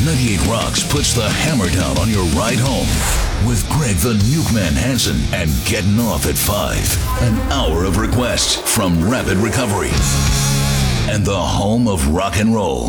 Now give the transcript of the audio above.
98 Rocks puts the hammer down on your ride home with Greg the Nukeman Hansen and Getting Off at 5. An hour of requests from Rapid Recovery and the home of rock and roll.